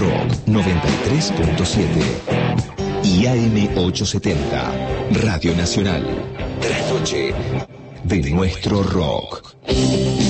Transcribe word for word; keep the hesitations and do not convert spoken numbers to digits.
Rock noventa y tres punto siete y A M ochocientos setenta, Radio Nacional. Trasnoche de nuestro rock.